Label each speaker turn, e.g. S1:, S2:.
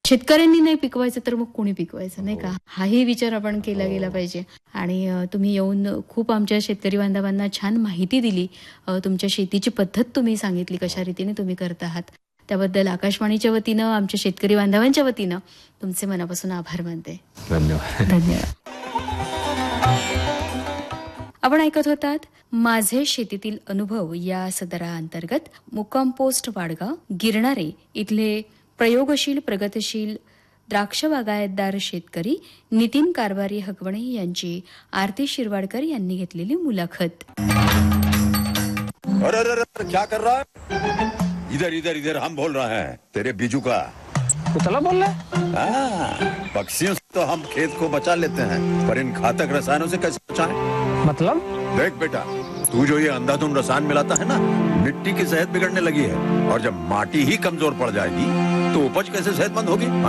S1: शेतकऱ्यांनी नाही पिकवायचं तर मग कोणी पिकवायचं, नाही का? हाही विचार आपण केला गेला पाहिजे. आणि तुम्ही येऊन खूप आमच्या शेतकरी बांधवांना छान माहिती दिली. तुमच्या शेतीची पद्धत तुम्ही सांगितली, कशा रीतीने तुम्ही करत आहात. त्याबद्दल आकाशवाणीच्या वतीनं, आमच्या शेतकरी बांधवांच्या वतीनं तुमचे मनापासून आभार मानते.
S2: धन्यवाद.
S1: धन्यवाद. आपण ऐकत होतात माझे शेतीतील अनुभव या सदराअंतर्गत मुक्काम पोस्ट वाडगाव गिरणारे इथले प्रयोगशील प्रगतशील द्राक्ष बागायतदार शेतकरी नितीन कारभारी हकवणे यांची आरती शिरवाडकर यांनी घेतलेली मुलाखत.
S3: अरे अरे अरे क्या कर रहा है? इधर इधर इधर हम बोल रहे हैं तेरे बीजू का.
S4: कुतला बोल रहा है?
S3: हाँ, पक्षियों से तो हम खेत को बचा लेते हैं, पर इन घातक रसायनों से कैसे बचाएं?
S4: मतलब?
S3: देख बेटा, तू जो ये अंधाधुंध रसायन मिलाता है ना, मिट्टी की सेहत बिगड़ने लगी है, और जब माटी ही कमजोर पड़ जाएगी तो उपज कैसे सेहतमंद होगी?